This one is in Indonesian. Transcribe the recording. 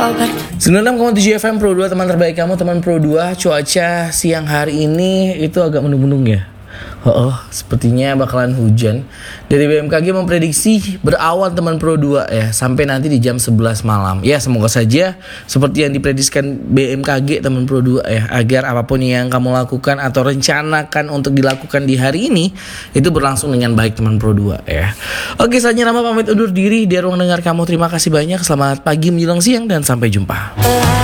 96,7 FM Pro 2, teman terbaik kamu, teman Pro 2. Cuaca siang hari ini itu agak mendung-mendung ya. Sepertinya bakalan hujan. Dari BMKG memprediksi berawan teman Pro 2 ya, sampai nanti di jam 11 malam. Ya, semoga saja seperti yang diprediksikan BMKG teman Pro 2 ya, agar apapun yang kamu lakukan atau rencanakan untuk dilakukan di hari ini itu berlangsung dengan baik teman Pro 2 ya. Oke, selanjutnya Rama pamit undur diri di ruang dengar kamu. Terima kasih banyak. Selamat pagi menjelang siang dan sampai jumpa.